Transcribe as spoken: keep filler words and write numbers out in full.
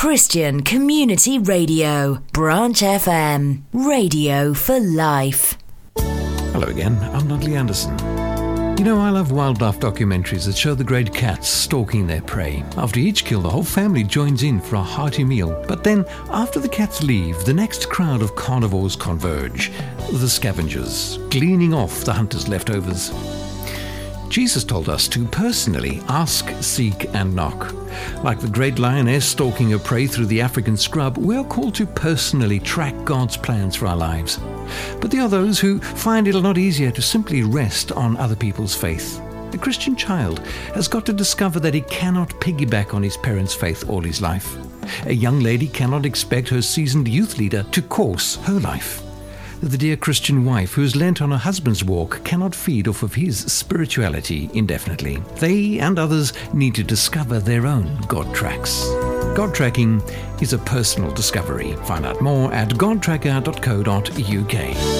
Christian Community Radio, Branch F M, radio for life. Hello again, I'm Dudley Anderson. You know, I love wildlife documentaries that show the great cats stalking their prey. After each kill, the whole family joins in for a hearty meal. But then, after the cats leave, the next crowd of carnivores converge. The scavengers, gleaning off the hunters' leftovers. Jesus told us to personally ask, seek and knock. Like the great lioness stalking her prey through the African scrub, we are called to personally track God's plans for our lives. But there are those who find it a lot easier to simply rest on other people's faith. The Christian child has got to discover that he cannot piggyback on his parents' faith all his life. A young lady cannot expect her seasoned youth leader to course her life. The dear Christian wife who is lent on her husband's walk cannot feed off of his spirituality indefinitely. They and others need to discover their own God tracks. God tracking is a personal discovery. Find out more at god tracker dot co dot uk.